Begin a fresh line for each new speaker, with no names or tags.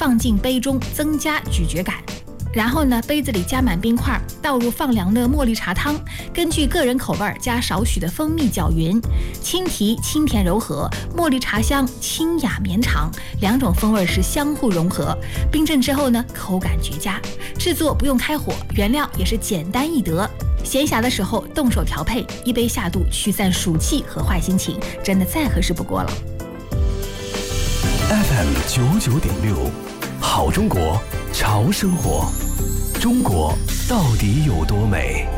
放进杯中，增加咀嚼感。然后呢，杯子里加满冰块，倒入放凉的茉莉茶汤，根据个人口味加少许的蜂蜜搅匀，青提清甜柔和，茉莉茶香清雅绵长，两种风味是相互融合。冰镇之后呢，口感绝佳。制作不用开火，原料也是简单易得。闲暇的时候动手调配，一杯下肚，驱散暑气和坏心情，真的再合适不过了。
FM 99.6，好中国，潮生活。中国到底有多美？